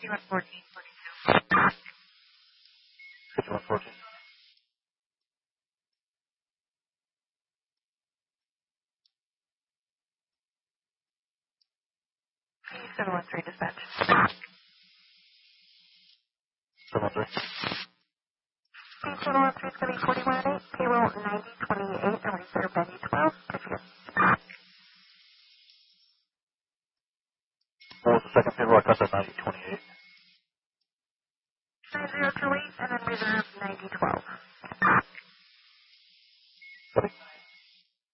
5114. Dispatch. 713. 713 is going to be 4108, payroll 9028, and reserve 9012. What was the second payroll? I cut that 9028. 9028, and then reserve 9012. Ready?